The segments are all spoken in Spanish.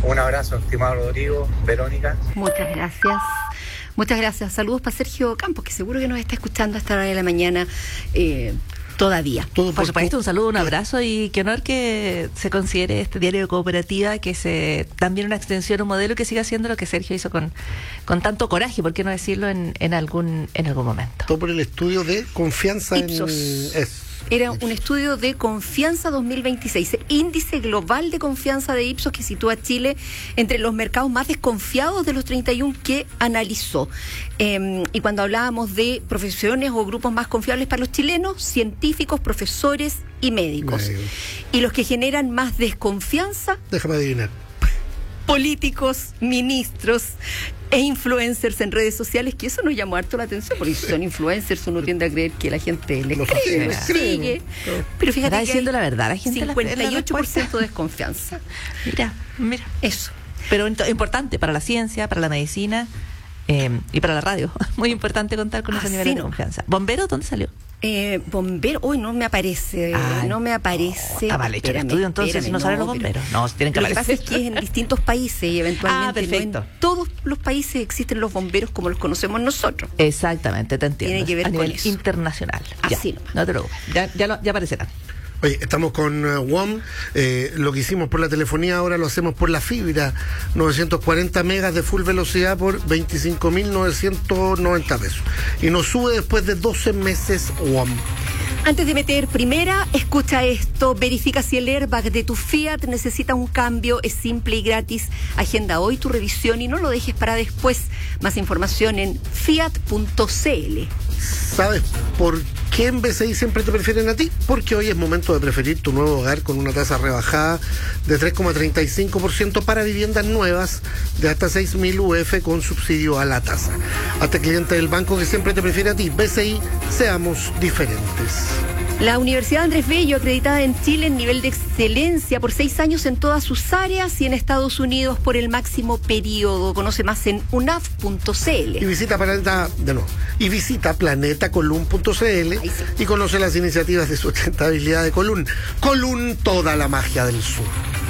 Un abrazo, estimado Rodrigo, Verónica. Muchas gracias. Muchas gracias. Saludos para Sergio Campos, que seguro que nos está escuchando a esta hora de la mañana. Todavía. Por supuesto, un saludo, un abrazo y qué honor que se considere este diario de cooperativa, que se también una extensión, un modelo que siga haciendo lo que Sergio hizo con tanto coraje, ¿por qué no decirlo en algún momento? Todo por el estudio de confianza Ipsos. Era un estudio de confianza 2026, índice global de confianza de Ipsos, que sitúa a Chile entre los mercados más desconfiados de los 31 que analizó. Y cuando hablábamos de profesiones o grupos más confiables para los chilenos, científicos, profesores y médicos. Y los que generan más desconfianza, déjame adivinar, políticos, ministros e influencers en redes sociales, que eso nos llamó harto la atención, porque si son influencers uno tiende a creer que la gente les cree, les sigue. Pero fíjate, está diciendo la verdad, la gente 58% de desconfianza. Mira. Eso. Pero importante para la ciencia, para la medicina y para la radio. Muy importante contar con ese nivel de confianza. ¿Bombero dónde salió? Bombero, hoy no me aparece. No me aparece. Vale, hecho el estudio entonces, no salen los bomberos. No, tienen que aparecer. Lo que pasa es que es en distintos países y eventualmente perfecto. no en todos los países existen los bomberos como los conocemos nosotros. Exactamente, te entiendo. Tiene que ver a con nivel eso. Internacional. Así ya, nomás. no te preocupes, ya aparecerán. Oye, estamos con WOM, lo que hicimos por la telefonía ahora lo hacemos por la fibra, 940 megas de full velocidad por 25.990 pesos. Y nos sube después de 12 meses WOM. Antes de meter primera, escucha esto. Verifica si el airbag de tu Fiat necesita un cambio. Es simple y gratis. Agenda hoy tu revisión y no lo dejes para después. Más información en fiat.cl. ¿Sabes por qué en BCI siempre te prefieren a ti? Porque hoy es momento de preferir tu nuevo hogar con una tasa rebajada de 3,35% para viviendas nuevas de hasta 6.000 UF con subsidio a la tasa. Hazte cliente del banco que siempre te prefiere a ti. BCI, seamos diferentes. La Universidad Andrés Bello, acreditada en Chile en nivel de excelencia por 6 años en todas sus áreas y en Estados Unidos por el máximo periodo. Conoce más en unaf.cl. Y visita planetacolun.cl y conoce las iniciativas de sustentabilidad de Colun. Colun, toda la magia del sur.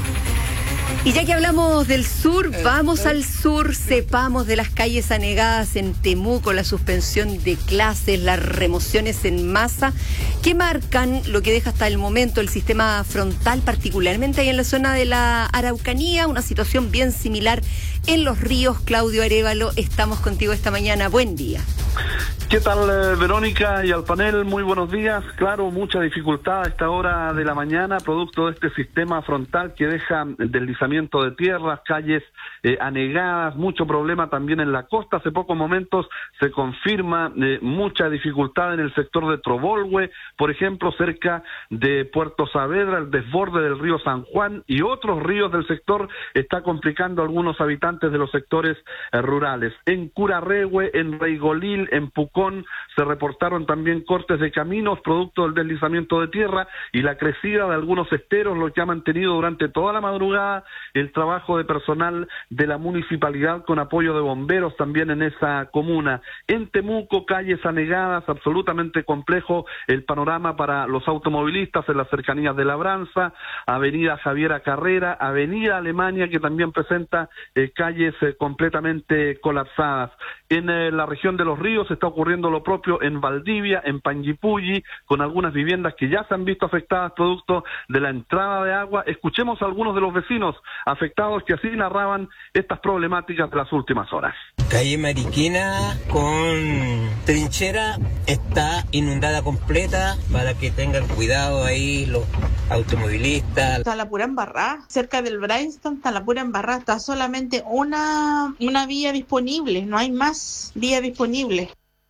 Y ya que hablamos del sur, vamos al sur, sepamos de las calles anegadas en Temuco, la suspensión de clases, las remociones en masa, que marcan lo que deja hasta el momento el sistema frontal, particularmente ahí en la zona de la Araucanía, una situación bien similar en Los Ríos. Claudio Arévalo, estamos contigo esta mañana, buen día. ¿Qué tal, Verónica, y al panel? Muy buenos días. Claro, mucha dificultad a esta hora de la mañana, producto de este sistema frontal que deja deslizamiento de tierras, calles anegadas, mucho problema también en la costa. Hace pocos momentos se confirma mucha dificultad en el sector de Trobolhue, por ejemplo, cerca de Puerto Saavedra, el desborde del río San Juan y otros ríos del sector está complicando a algunos habitantes de los sectores rurales. En Curarrehue, en Reigolil, en Pucón, se reportaron también cortes de caminos producto del deslizamiento de tierra y la crecida de algunos esteros, lo que ha mantenido durante toda la madrugada el trabajo de personal de la municipalidad con apoyo de bomberos también en esa comuna. En Temuco, calles anegadas, absolutamente complejo el panorama para los automovilistas en las cercanías de Labranza, avenida Javiera Carrera, avenida Alemania, que también presenta calles completamente colapsadas. En la región de Los Ríos está ocurriendo lo propio en Valdivia, en Panguipulli, con algunas viviendas que ya se han visto afectadas producto de la entrada de agua. Escuchemos a algunos de los vecinos afectados que así narraban estas problemáticas de las últimas horas. Calle Mariquina con trinchera está inundada completa, para que tengan cuidado ahí los automovilistas. Está la pura embarrada, cerca del Brainston está la pura embarrada, está solamente una vía disponible, no hay más vía disponible.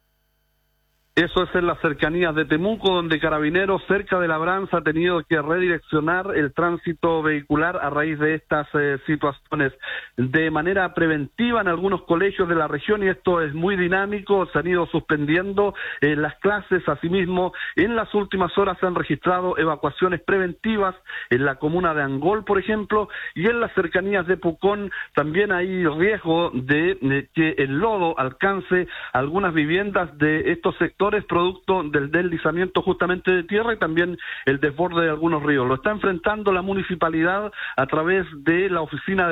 Eso es en las cercanías de Temuco, donde Carabineros cerca de Labranza ha tenido que redireccionar el tránsito vehicular a raíz de estas situaciones de manera preventiva en algunos colegios de la región, y esto es muy dinámico. Se han ido suspendiendo las clases. Asimismo, en las últimas horas se han registrado evacuaciones preventivas en la comuna de Angol, por ejemplo, y en las cercanías de Pucón también hay riesgo de que el lodo alcance algunas viviendas de estos sectores producto del deslizamiento justamente de tierra y también el desborde de algunos ríos. Lo está enfrentando la municipalidad a través de la oficina de